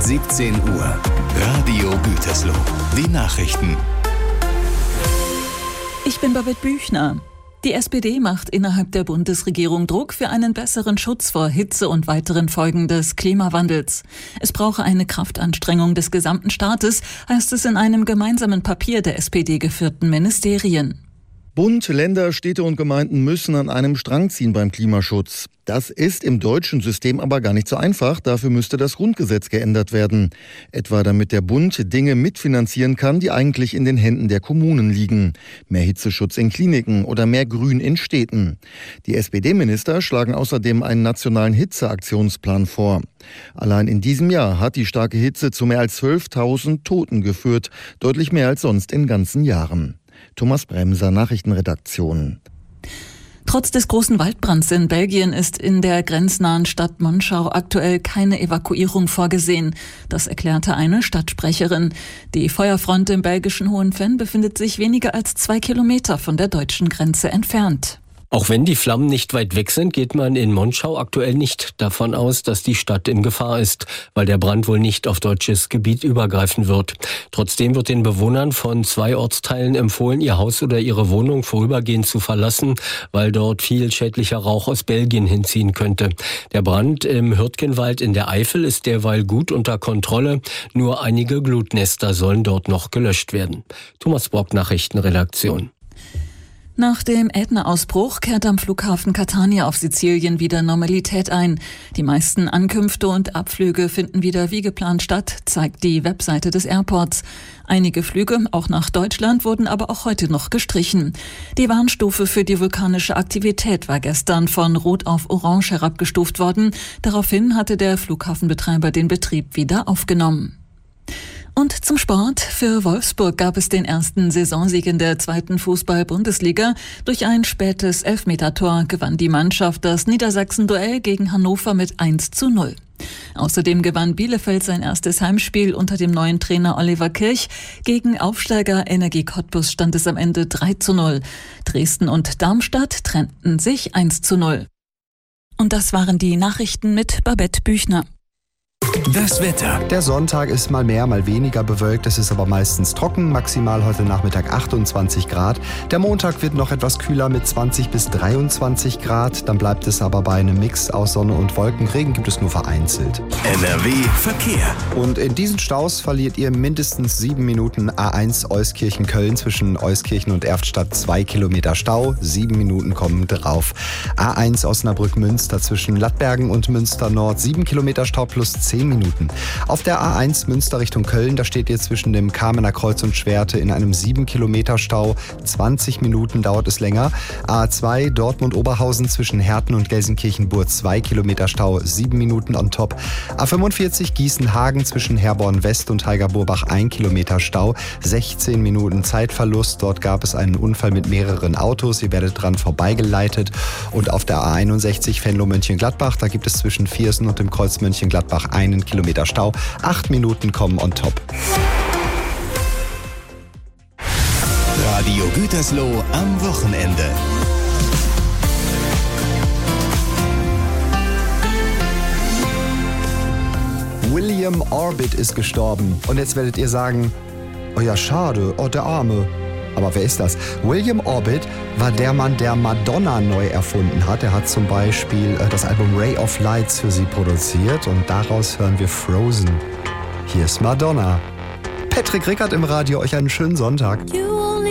17 Uhr. Radio Gütersloh. Die Nachrichten. Ich bin Babette Büchner. Die SPD macht innerhalb der Bundesregierung Druck für einen besseren Schutz vor Hitze und weiteren Folgen des Klimawandels. Es brauche eine Kraftanstrengung des gesamten Staates, heißt es in einem gemeinsamen Papier der SPD-geführten Ministerien. Bund, Länder, Städte und Gemeinden müssen an einem Strang ziehen beim Klimaschutz. Das ist im deutschen System aber gar nicht so einfach. Dafür müsste das Grundgesetz geändert werden. Etwa damit der Bund Dinge mitfinanzieren kann, die eigentlich in den Händen der Kommunen liegen. Mehr Hitzeschutz in Kliniken oder mehr Grün in Städten. Die SPD-Minister schlagen außerdem einen nationalen Hitzeaktionsplan vor. Allein in diesem Jahr hat die starke Hitze zu mehr als 12.000 Toten geführt. Deutlich mehr als sonst in ganzen Jahren. Thomas Bremser, Nachrichtenredaktion. Trotz des großen Waldbrands in Belgien ist in der grenznahen Stadt Monschau aktuell keine Evakuierung vorgesehen. Das erklärte eine Stadtsprecherin. Die Feuerfront im belgischen Hohenvenn befindet sich weniger als 2 Kilometer von der deutschen Grenze entfernt. Auch wenn die Flammen nicht weit weg sind, geht man in Monschau aktuell nicht davon aus, dass die Stadt in Gefahr ist, weil der Brand wohl nicht auf deutsches Gebiet übergreifen wird. Trotzdem wird den Bewohnern von 2 Ortsteilen empfohlen, ihr Haus oder ihre Wohnung vorübergehend zu verlassen, weil dort viel schädlicher Rauch aus Belgien hinziehen könnte. Der Brand im Hürtgenwald in der Eifel ist derweil gut unter Kontrolle. Nur einige Glutnester sollen dort noch gelöscht werden. Thomas Brock, Nachrichtenredaktion. Nach dem Ätna-Ausbruch kehrt am Flughafen Catania auf Sizilien wieder Normalität ein. Die meisten Ankünfte und Abflüge finden wieder wie geplant statt, zeigt die Webseite des Airports. Einige Flüge, auch nach Deutschland, wurden aber auch heute noch gestrichen. Die Warnstufe für die vulkanische Aktivität war gestern von Rot auf Orange herabgestuft worden. Daraufhin hatte der Flughafenbetreiber den Betrieb wieder aufgenommen. Und zum Sport. Für Wolfsburg gab es den ersten Saisonsieg in der 2. Fußball-Bundesliga. Durch ein spätes Elfmetertor gewann die Mannschaft das Niedersachsen-Duell gegen Hannover mit 1:0. Außerdem gewann Bielefeld sein erstes Heimspiel unter dem neuen Trainer Oliver Kirch. Gegen Aufsteiger Energie Cottbus stand es am Ende 3:0. Dresden und Darmstadt trennten sich 1:0. Und das waren die Nachrichten mit Babette Büchner. Das Wetter. Der Sonntag ist mal mehr, mal weniger bewölkt. Es ist aber meistens trocken. Maximal heute Nachmittag 28 Grad. Der Montag wird noch etwas kühler mit 20 bis 23 Grad. Dann bleibt es aber bei einem Mix aus Sonne und Wolken. Regen gibt es nur vereinzelt. NRW Verkehr. Und in diesen Staus verliert ihr mindestens 7 Minuten. A1 Euskirchen-Köln zwischen Euskirchen und Erftstadt 2 Kilometer Stau. 7 Minuten kommen drauf. A1 Osnabrück-Münster zwischen Lattbergen und Münster Nord 7 Kilometer Stau plus 10 Minuten. Auf der A1 Münster Richtung Köln, da steht ihr zwischen dem Kamener Kreuz und Schwerte in einem 7 Kilometer Stau. 20 Minuten dauert es länger. A2 Dortmund-Oberhausen zwischen Herten und Gelsenkirchen-Burg 2 Kilometer Stau, 7 Minuten on top. A45 Gießen-Hagen zwischen Herborn West und Heiger-Burbach 1 Kilometer Stau, 16 Minuten Zeitverlust. Dort gab es einen Unfall mit mehreren Autos. Ihr werdet dran vorbeigeleitet. Und auf der A61 Venlo-Mönchengladbach, da gibt es zwischen Viersen und dem Kreuz Mönchengladbach 1 Kilometer Stau. 8 Minuten kommen on top. Radio Gütersloh am Wochenende. William Orbit ist gestorben. Und jetzt werdet ihr sagen, oh ja, schade, oh der Arme. Aber wer ist das? William Orbit war der Mann, der Madonna neu erfunden hat. Er hat zum Beispiel das Album Ray of Lights für sie produziert und daraus hören wir Frozen. Hier ist Madonna. Patrick Rickert im Radio, euch einen schönen Sonntag.